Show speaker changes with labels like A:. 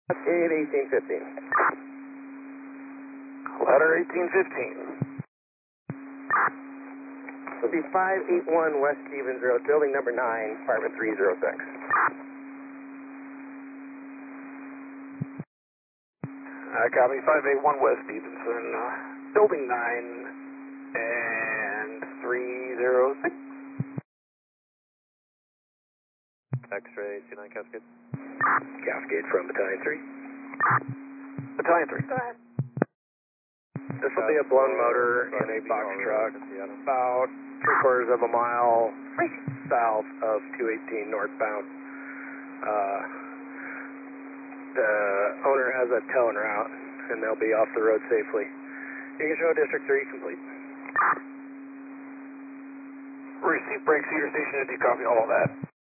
A: 8, 1815.
B: Ladder 1815.
A: It'll be 581 West Stevens Road, building number 9, apartment 306.
B: Copy 581 West Stevenson, building 9 and 306.
C: X-ray 29 Cascade.
A: Cascade from Battalion 3.
B: Battalion 3. Go ahead.
A: This will be a blown motor in a box truck about 3/4 of a mile south of 218 northbound. The owner has a tow en route, and they'll be off the road safely. You can show District 3 complete.
B: Receive break, Cedar Station, did you copy all of that?